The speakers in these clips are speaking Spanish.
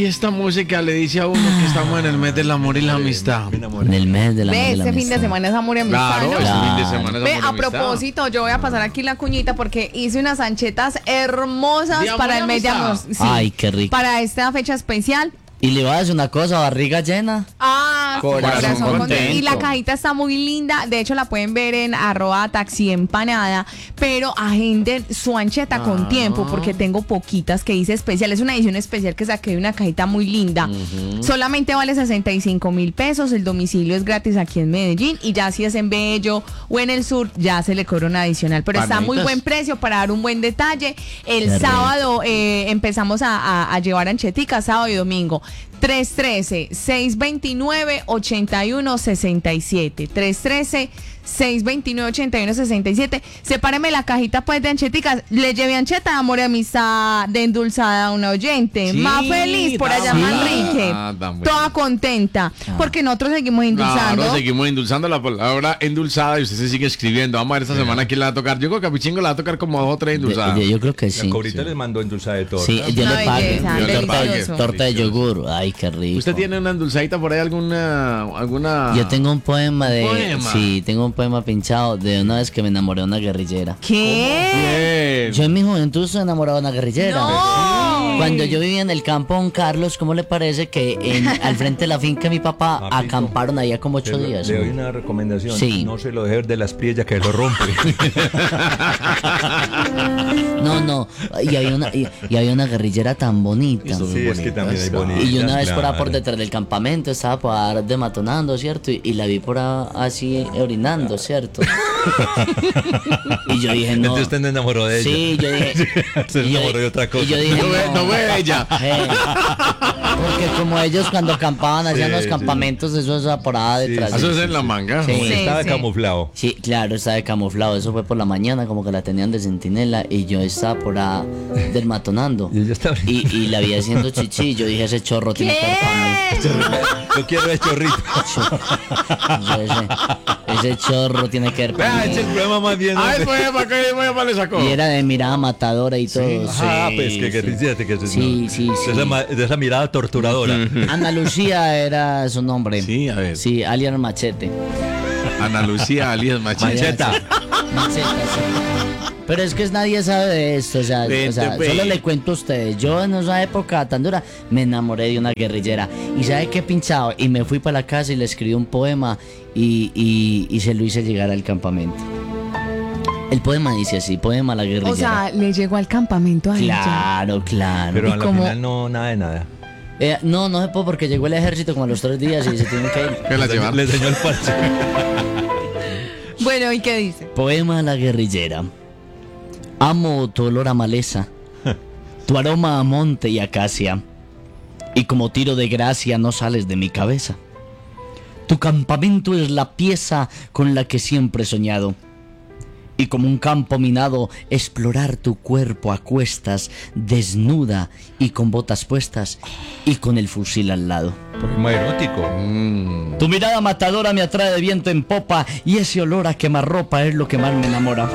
esta música le dice a uno que estamos en el mes del amor y la amistad. En el mes de la Ve, de la este fin de amistad. semana es amor y amistad, Claro, ¿no? este fin de Claro. semana es Ve, amor y a amistad. propósito, yo voy a pasar aquí la cuñita porque hice unas anchetas hermosas ¿De amor para y el mes de amor. amistad? Sí, Ay, qué rico. para esta fecha especial. Y le voy a decir una cosa, barriga llena. Corazón contento. Y la cajita está muy linda. De hecho, la pueden ver en @taxiempanada. Pero agenden su ancheta con tiempo porque tengo poquitas que hice especial. Es una edición especial que saqué de una cajita muy linda. Solamente vale 65,000 pesos. El domicilio es gratis aquí en Medellín. Y ya si es en Bello o en el sur, ya se le cobra una adicional. Pero está a muy Panaditas. buen precio para dar un buen detalle. El Qué rico. sábado empezamos a llevar ancheticas, sábado y domingo. 313-629-8167. 313-629-8167. Sepáreme la cajita pues de ancheticas. Le llevé ancheta de amor y amistad de endulzada a una oyente. Sí, Más feliz por allá, tan Manrique. buena, tan buena. Toda contenta. Porque nosotros seguimos endulzando. Claro, seguimos endulzando la palabra endulzada y usted se sigue escribiendo. Vamos a ver esta semana quién la va a tocar. Yo creo que a Pichingo la va a tocar como 2 o 3 endulzadas. Yo creo que sí. La Cobrita les mandó endulzada de todo. Sí, yo Una le pagué. belleza, delicioso. Torta de yogur. Ay, qué rico. ¿Usted tiene una endulzadita por ahí alguna? Yo tengo un poema de... ¿Poema? Sí, tengo un poema pinchado de una vez que me enamoré de una guerrillera. ¿Qué? Bien. Yo en mi juventud soy enamorado de una guerrillera. No. Cuando yo vivía en el campo, don Carlos, ¿cómo le parece que al frente de la finca de mi papá Papito, acamparon allá como 8 días? Le doy una recomendación. Sí. No se lo deje ver de las priellas que lo rompe. No, y había una guerrillera tan bonita. Sí, es que también hay bonitas. Y yo una vez por ahí por claro. detrás del campamento estaba por ahí dematonando, ¿cierto? Y la vi por ahí así orinando, ¿cierto? Y yo dije, no. Entonces usted no enamoró de ella. Sí, yo dije. Se y yo- enamoró de otra cosa. Y yo dije, No ve ella. Porque como ellos cuando acampaban hacían Sí, los sí. campamentos, eso es por ahí detrás. Eso es en la manga. Sí. Estaba sí. camuflado. Sí, claro, estaba de camuflado. Eso fue por la mañana, como que la tenían de centinela. Y yo estaba por ahí desmatonando. Y ella estaba... Y la vi haciendo chichi. Y yo dije, ese chorro tiene que estar para mí. Yo quiero el chorrito. Ese chorro tiene que ver para Vea, mí. eche el problema más bien. Ay, hombre. pues, ¿para qué le sacó? Y era de mirada matadora y todo. Ah, pues que fíjate que Sí, sí, sí. De esa mirada torturadora. Ana Lucía era su nombre. Sí, a ver. Sí, alias Machete. Ana Lucía alias Machete. Macheta. Macheta, sí. Pero es que nadie sabe de esto, Vente, pues. solo le cuento a ustedes. Yo en esa época tan dura me enamoré de una guerrillera. ¿Y sabe qué pinchado? Y me fui para la casa y le escribí un poema y se lo hice llegar al campamento. El poema dice así, poema a la guerrillera. O sea, le llegó al campamento a ella. claro, claro. Pero ¿Y a la cómo? final no, nada de nada. No se puede porque llegó el ejército como a los 3 días y se tienen que ir. ¿Qué la llevan? Le enseñó el parche. Bueno, ¿y qué dice? Poema a la guerrillera. Amo tu olor a maleza, tu aroma a monte y acacia, y como tiro de gracia no sales de mi cabeza. Tu campamento es la pieza con la que siempre he soñado, y como un campo minado, explorar tu cuerpo a cuestas, desnuda y con botas puestas, y con el fusil al lado. Poema erótico. Tu mirada matadora me atrae de viento en popa, y ese olor a quemarropa es lo que más me enamora.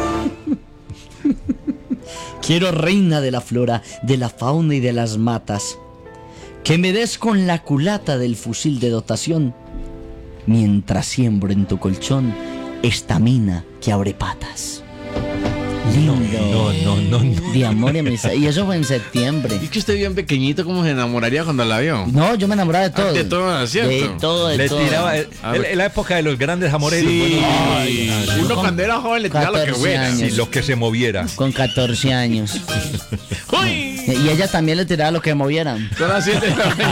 Quiero reina de la flora, de la fauna y de las matas, que me des con la culata del fusil de dotación, mientras siembro en tu colchón esta mina que abre patas. Lindo. No. De amor y amistad. Y eso fue en septiembre. Y que usted bien pequeño, ¿cómo se enamoraría cuando la vio? No, yo me enamoraba de todo. De todo, ¿cierto? De todo, de Le todo. tiraba. A ver. En la época de los grandes amores. Sí. Ay, Uno cuando era joven le tiraba lo que 14 fuera. años. sí, lo que se moviera. Con 14 años. ¡Uy! Y ella también le tiraba lo que movieran. Son las 7 de la mañana.